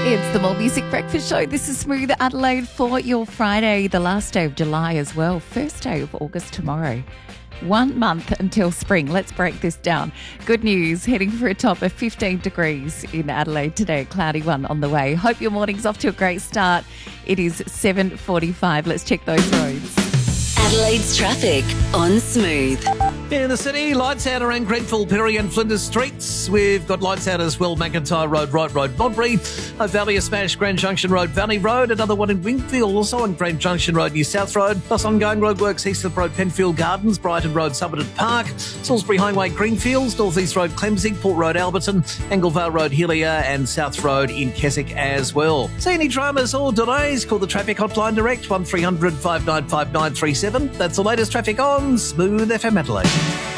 It's the More Music Breakfast Show. This is Smooth Adelaide for your Friday, the last day of July as well. First day of August tomorrow. 1 month until spring. Let's break this down. Good news, heading for a top of 15 degrees in Adelaide today. Cloudy one on the way. Hope your morning's off to a great start. It is 7:45. Let's check those roads. Adelaide's traffic on Smooth. In the city, lights out around Grenfell, Perry and Flinders Streets. We've got lights out as well, McIntyre Road, Wright Road, Modbury, Valley of Smash, Grand Junction Road, Valley Road, another one in Wingfield, also on Grand Junction Road, New South Road, plus ongoing roadworks, Eastland Road, Penfield Gardens, Brighton Road, Somerton Park, Salisbury Highway, Greenfields, North East Road, Clemsig, Port Road, Alberton, Anglevale Road, Hillier and South Road in Keswick as well. See any dramas or delays? Call the traffic hotline direct, 1300 595937. That's the latest traffic on Smooth FM Adelaide.